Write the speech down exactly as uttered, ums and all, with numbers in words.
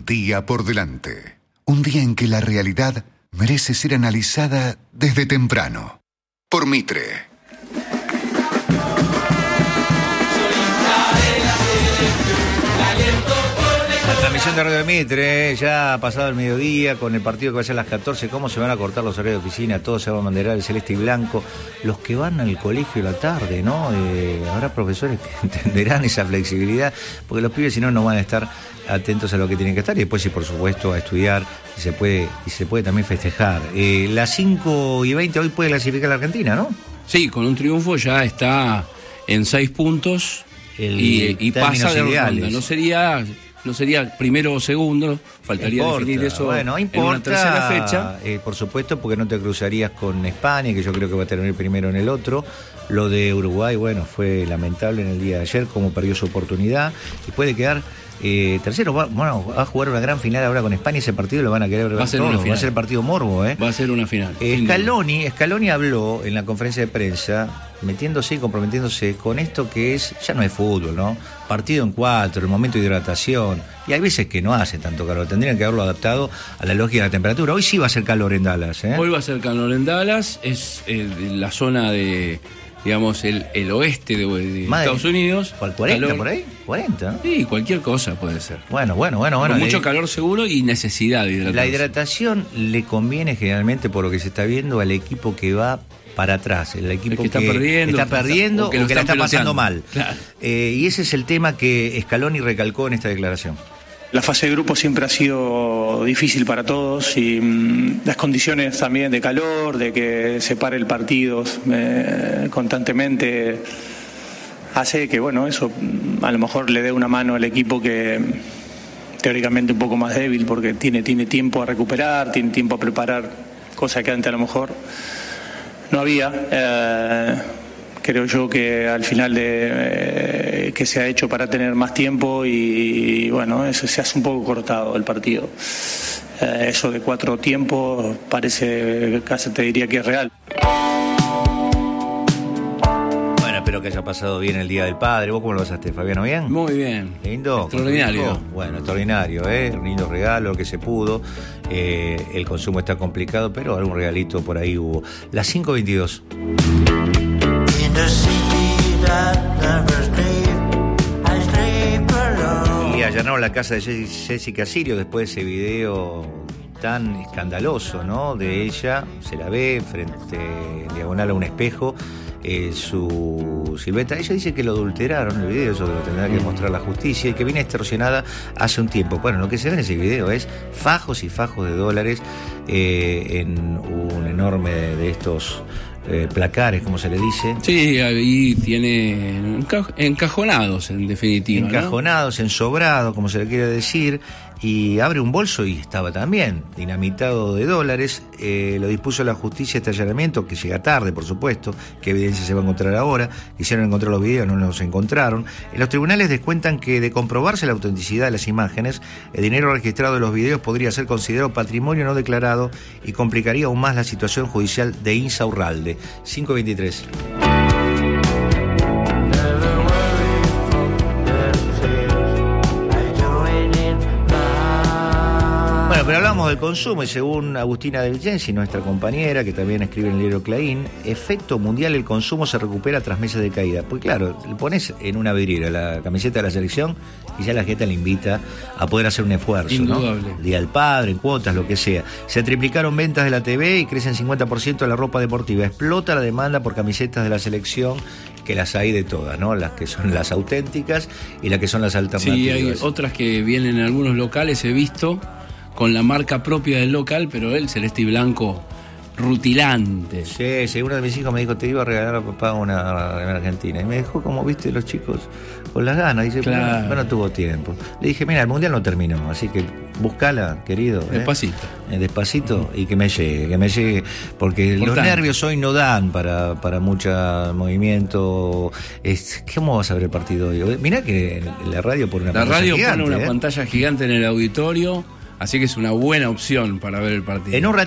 Un día por delante. Un día en que la realidad merece ser analizada desde temprano. Por Mitre. La transmisión de Radio Mitre, ya ha pasado el mediodía con el partido que va a ser a las catorce. ¿Cómo se van a cortar los horarios de oficina? Todo se va a banderar el celeste y blanco. Los que van al colegio a la tarde, ¿no? Eh, habrá profesores que entenderán esa flexibilidad, porque los pibes si no no van a estar atentos a lo que tienen que estar. Y después, sí, por supuesto, a estudiar y se puede, y se puede también festejar. Eh, las cinco y veinte hoy puede clasificar la Argentina, ¿no? Sí, con un triunfo ya está en seis puntos el, y, y pasa de ideales. ronda. No sería... No sería primero o segundo, faltaría importa, definir eso bueno, importa, en una tercera fecha. Eh, por supuesto, porque no te cruzarías con España, que yo creo que va a tener primero en el otro. Lo de Uruguay, bueno, fue lamentable en el día de ayer, como perdió su oportunidad. Y puede quedar eh, tercero. Va, bueno, va a jugar una gran final ahora con España. Ese partido lo van a querer ver va a ser todo. Una final. Va a ser el partido morbo, ¿eh? Va a ser una final. Eh, Scaloni, Scaloni habló en la conferencia de prensa, metiéndose y comprometiéndose con esto que es, ya no es fútbol, ¿no? Partido en cuatro, el momento de hidratación, y hay veces que no hace tanto calor, tendrían que haberlo adaptado a la lógica de la temperatura. Hoy sí va a ser calor en Dallas, ¿eh? Hoy va a ser calor en Dallas, es eh, la zona de, digamos, el, el oeste de, de Estados Unidos. ¿Cuál, cuarenta calor, por ahí? ¿cuarenta? Sí, cualquier cosa puede ser. Bueno, bueno, bueno, bueno. Con mucho le, calor seguro y necesidad de hidratación. La hidratación le conviene generalmente, por lo que se está viendo, al equipo que va para atrás, el equipo el que, que está perdiendo, está perdiendo o que, o que la está pasando mal. Claro. Eh, y ese es el tema que Scaloni recalcó en esta declaración. La fase de grupo siempre ha sido difícil para todos y mmm, las condiciones también de calor, de que se pare el partido eh, constantemente, hace que, bueno, eso a lo mejor le dé una mano al equipo que teóricamente un poco más débil, porque tiene, tiene tiempo a recuperar, tiene tiempo a preparar, cosa que antes a lo mejor no había. Eh, creo yo que al final de eh, que se ha hecho para tener más tiempo y, y bueno, eso se hace un poco cortado el partido. Eh, eso de cuatro tiempos parece, casi te diría que es real. Bueno, espero que haya pasado bien el Día del Padre. ¿Vos cómo lo pasaste, Fabiano? ¿Bien? Muy bien. ¿Lindo? Extraordinario. Bueno, extraordinario, ¿eh? Un lindo regalo que se pudo. Eh, el consumo está complicado, pero algún regalito por ahí hubo. Las cinco veintidós. Y allanaron la casa de Jessica Sirio después de ese video tan escandaloso, ¿no? De ella, se la ve frente, en diagonal a un espejo, eh, su silueta. Ella dice que lo adulteraron el video, eso que lo tendrá que mostrar la justicia, y que viene extorsionada hace un tiempo. Bueno, lo que se ve en ese video es fajos y fajos de dólares eh, en un enorme de estos eh, placares, como se le dice. Sí, ahí tiene encaj- encajonados, en definitiva. Encajonados, ¿no? Ensobrados, como se le quiere decir. Y abre un bolso y estaba también dinamitado de dólares. Eh, lo dispuso la justicia este allanamiento, que llega tarde, por supuesto, que evidencia se va a encontrar ahora. Quisieron encontrar los videos, no los encontraron. En los tribunales descuentan que, de comprobarse la autenticidad de las imágenes, el dinero registrado de los videos podría ser considerado patrimonio no declarado y complicaría aún más la situación judicial de Insaurralde. cinco veintitrés. Bueno, pero hablamos del consumo y según Agustina De Vicenzi, nuestra compañera, que también escribe en el libro Clarín, efecto mundial, el consumo se recupera tras meses de caída. Pues claro, le pones en una vidriera la camiseta de la selección y ya la gente le invita a poder hacer un esfuerzo, indudable, ¿no? Día del Padre, en cuotas, lo que sea. Se triplicaron ventas de la T V y crecen cincuenta por ciento de la ropa deportiva. Explota la demanda por camisetas de la selección, que las hay de todas, ¿no? Las que son las auténticas y las que son las alternativas. Sí, hay otras que vienen en algunos locales, he visto, con la marca propia del local, pero el celeste y blanco rutilante. Sí, sí, uno de mis hijos me dijo, te iba a regalar a papá una remera argentina. Y me dejó, como viste, los chicos con las ganas. Dice, claro, pero no, no tuvo tiempo. Le dije, mira, el mundial no terminó, así que buscala, querido. Despacito. ¿eh? Despacito, uh-huh. Y que me llegue, que me llegue, porque importante. Los nervios hoy no dan para, para mucho movimiento. Es, ¿Cómo vas a ver el partido hoy? Mirá que en la radio pone una la pantalla radio gigante. La radio pone una ¿eh? pantalla gigante en el auditorio, así que es una buena opción para ver el partido. En un